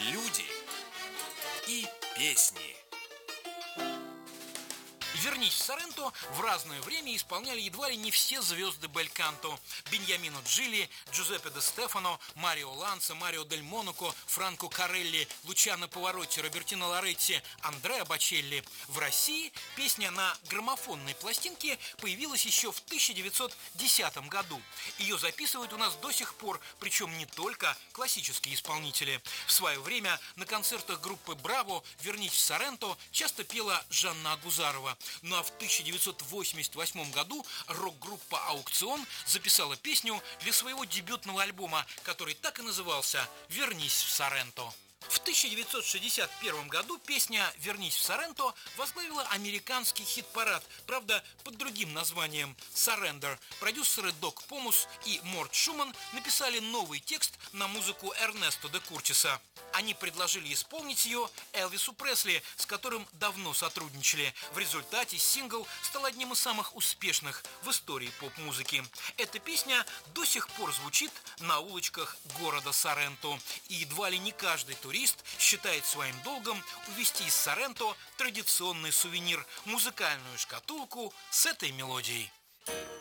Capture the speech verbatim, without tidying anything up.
люди и песни. «Вернись в Соренто» в разное время исполняли едва ли не все звезды бельканто. Беньямино Джилли, Джузеппе де Стефано, Марио Ланца, Марио дель Монако, Франко Карелли, Лучано Паваротти, Робертино Лоретти, Андреа Бочелли. В России песня на граммофонной пластинке появилась еще в тысяча девятьсот десятом году. Ее записывают у нас до сих пор, причем не только классические исполнители. В свое время на концертах группы «Браво» «Вернись в Соренто» часто пела Жанна Агузарова. Ну а в тысяча девятьсот восемьдесят восьмом году рок-группа «Аукцион» записала песню для своего дебютного альбома, который так и назывался «Вернись в Соренто». В тысяча девятьсот шестьдесят первом году песня «Вернись в Соренто» возглавила американский хит-парад, правда, под другим названием «Surrender». Продюсеры Док Помус и Морт Шуман написали новый текст на музыку Эрнесто де Куртиса. Они предложили исполнить ее Элвису Пресли, с которым давно сотрудничали. В результате сингл стал одним из самых успешных в истории поп-музыки. Эта песня до сих пор звучит на улочках города Соренто. И едва ли не каждый турист считает своим долгом увезти из Соренто традиционный сувенир – музыкальную шкатулку с этой мелодией.